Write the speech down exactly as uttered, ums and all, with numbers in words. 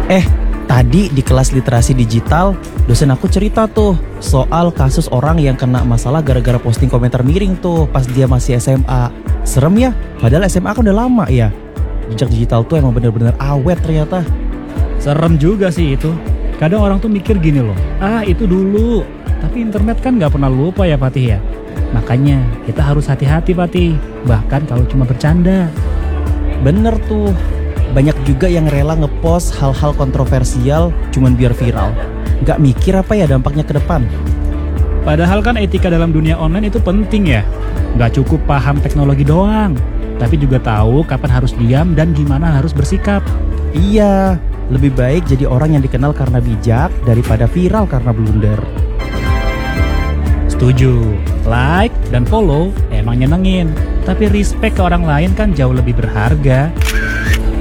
Eh, tadi di kelas literasi digital, dosen aku cerita tuh soal kasus orang yang kena masalah gara-gara posting komentar miring tuh pas dia masih S M A. Serem ya, padahal S M A kan udah lama ya. Jejak digital tuh emang bener-bener awet ternyata. Serem juga sih itu. Kadang orang tuh mikir gini loh, ah itu dulu. Tapi internet kan gak pernah lupa ya Fatih ya. Makanya kita harus hati-hati Fatih, bahkan kalau cuma bercanda. Bener tuh, banyak juga yang rela ngepost hal-hal kontroversial cuman biar viral. Gak mikir apa ya dampaknya ke depan. Padahal kan etika dalam dunia online itu penting ya. Gak cukup paham teknologi doang, tapi juga tahu kapan harus diam dan gimana harus bersikap. Iya, lebih baik jadi orang yang dikenal karena bijak daripada viral karena blunder. Setuju, like dan follow emang nyenengin, tapi respect ke orang lain kan jauh lebih berharga.